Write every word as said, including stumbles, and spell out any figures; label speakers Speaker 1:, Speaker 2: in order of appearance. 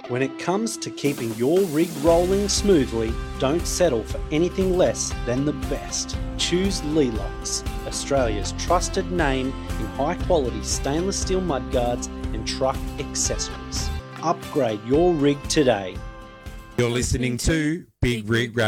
Speaker 1: When it comes to keeping your rig rolling smoothly, don't settle for anything less than the best. Choose Lelox, Australia's trusted name in high-quality stainless steel mudguards and truck accessories. Upgrade your rig today.
Speaker 2: You're listening to Big Rig Radio.